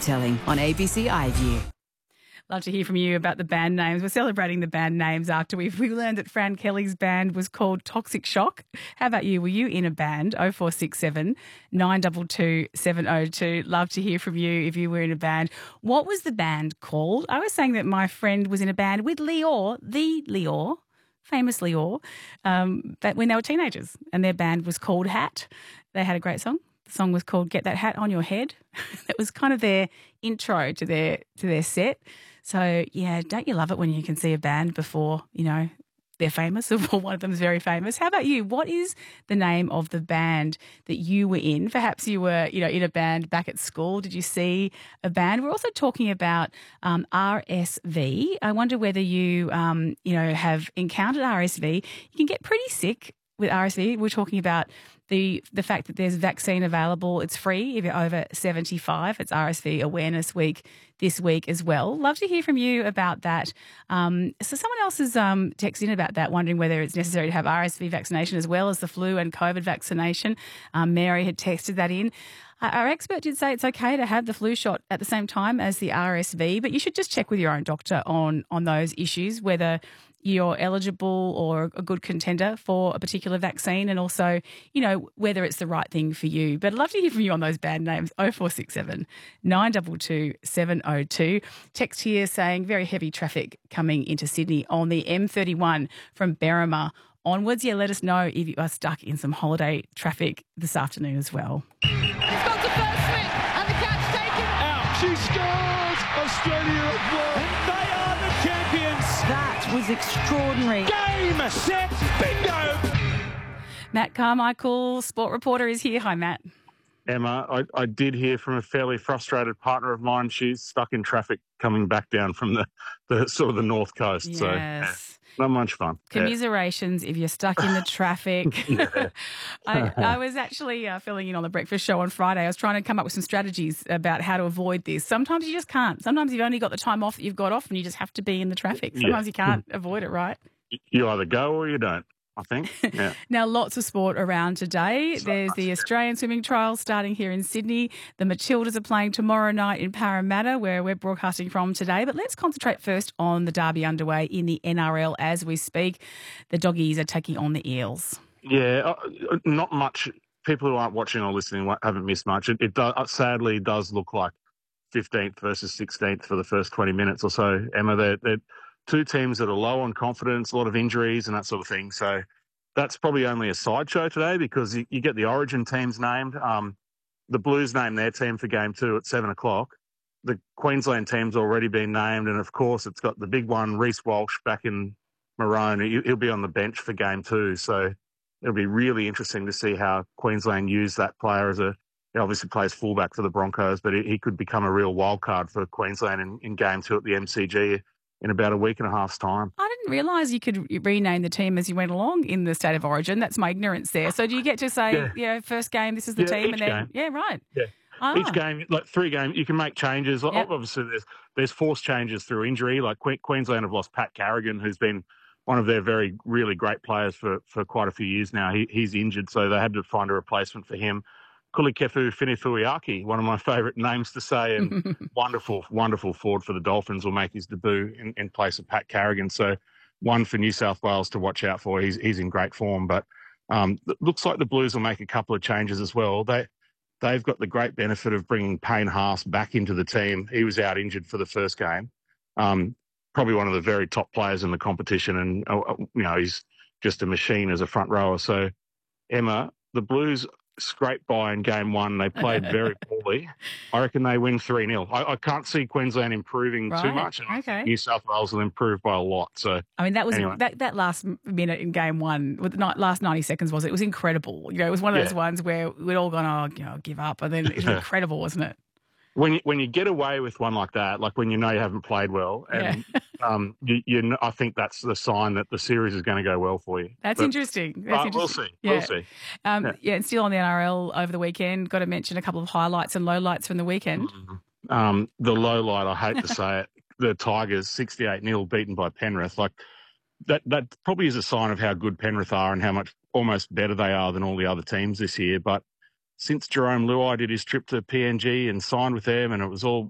Storytelling on ABC iView. Love to hear from you about the band names. We're celebrating the band names after we learned that Fran Kelly's band was called Toxic Shock. How about you? Were you in a band? 0467 922 702. Love to hear from you if you were in a band. What was the band called? I was saying that my friend was in a band with Lior, famous Lior, but when they were teenagers, and their band was called Hat. They had a great song. The song was called Get That Hat On Your Head. That was kind of their intro to their set. So, yeah, don't you love it when you can see a band before, they're famous, or one of them is very famous? How about you? What is the name of the band that you were in? Perhaps you were, in a band back at school. Did you see a band? We're also talking about RSV. I wonder whether you, have encountered RSV. You can get pretty sick with RSV. We're talking about the fact that there's vaccine available. It's free if you're over 75. It's RSV Awareness Week this week as well. Love to hear from you about that. So someone else has texted in about that, wondering whether it's necessary to have RSV vaccination as well as the flu and COVID vaccination. Mary had texted that in. Our expert did say it's okay to have the flu shot at the same time as the RSV, but you should just check with your own doctor on those issues, whether you're eligible or a good contender for a particular vaccine, and also, whether it's the right thing for you. But I'd love to hear from you on those band names. 0467 922 702. Text here saying very heavy traffic coming into Sydney on the M31 from Berrima onwards. Yeah, let us know if you are stuck in some holiday traffic this afternoon as well. He's got the first swing and the catch taken. Out. She scores! Australia have won. And they are the champions. That was extraordinary. Game, set, bingo! Matt Carmichael, sport reporter, is here. Hi, Matt. Emma, I did hear from a fairly frustrated partner of mine. She's stuck in traffic coming back down from the sort of the north coast. Yes. So yeah, not much fun. Commiserations if you're stuck in the traffic. Yeah. I was actually filling in on the breakfast show on Friday. I was trying to come up with some strategies about how to avoid this. Sometimes you just can't. Sometimes you've only got the time off that you've got off and you just have to be in the traffic. Sometimes you can't avoid it, right? You either go or you don't, I think. Yeah. Now, lots of sport around today. There's the Australian swimming trials starting here in Sydney. The Matildas are playing tomorrow night in Parramatta, where we're broadcasting from today. But let's concentrate first on the derby underway in the NRL as we speak. The Doggies are taking on the Eels. Yeah, not much. People who aren't watching or listening haven't missed much. It sadly does look like 15th versus 16th for the first 20 minutes or so. Emma, they're two teams that are low on confidence, a lot of injuries and that sort of thing. So that's probably only a sideshow today, because you get the Origin teams named. The Blues named their team for Game 2 at 7 o'clock. The Queensland team's already been named, and of course it's got the big one, Reece Walsh, back in Maroon. He'll be on the bench for Game 2. So it'll be really interesting to see how Queensland use that player he obviously plays fullback for the Broncos, but he could become a real wild card for Queensland in Game 2 at the MCG in about a week and a half's time. I didn't realise you could rename the team as you went along in the State of Origin. That's my ignorance there. So do you get to say, first game, this is the team, and then game. Yeah, right. Yeah. Each game, like 3 games, you can make changes. Yep. Obviously, there's forced changes through injury. Like Queensland have lost Pat Carrigan, who's been one of their really great players for quite a few years now. He's injured, so they had to find a replacement for him. Kulikefu Finifuiaki, one of my favourite names to say, and wonderful, wonderful forward for the Dolphins, will make his debut in place of Pat Carrigan. So one for New South Wales to watch out for. He's in great form. But it looks like the Blues will make a couple of changes as well. They've got the great benefit of bringing Payne Haas back into the team. He was out injured for the first game. Probably one of the very top players in the competition, and he's just a machine as a front rower. So, Emma, the Blues scraped by in Game 1. They played very poorly. I reckon they win 3-0. I can't see Queensland improving too much. And New South Wales will improve by a lot. So that was anyway. that last minute in Game 1, with the last 90 seconds it was incredible. It was one of those ones where we'd all gone, give up, and then it was incredible, wasn't it? When you get away with one like that, like when you know you haven't played well, and I think that's the sign that the series is going to go well for you. That's interesting. We'll see. Yeah. We'll see. And still on the NRL over the weekend, got to mention a couple of highlights and lowlights from the weekend. The low light, I hate to say it, the Tigers 68-0 beaten by Penrith. Like that probably is a sign of how good Penrith are and how much almost better they are than all the other teams this year. But since Jerome Luai did his trip to PNG and signed with them, and it was all